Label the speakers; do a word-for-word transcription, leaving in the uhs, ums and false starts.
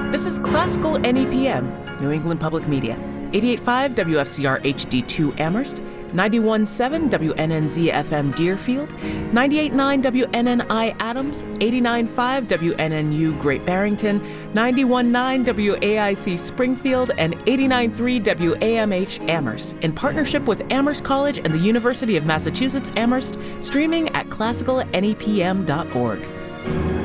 Speaker 1: This is Classical N E P M, New England Public Media, eighty-eight point five W F C R H D two Amherst, ninety-one point seven W N N Z F M Deerfield, ninety-eight point nine W N N I Adams, eighty-nine point five W N N U Great Barrington, ninety-one point nine W A I C Springfield, and eighty-nine point three W A M H Amherst, in partnership with Amherst College and the University of Massachusetts Amherst, streaming at classical N E P M dot org.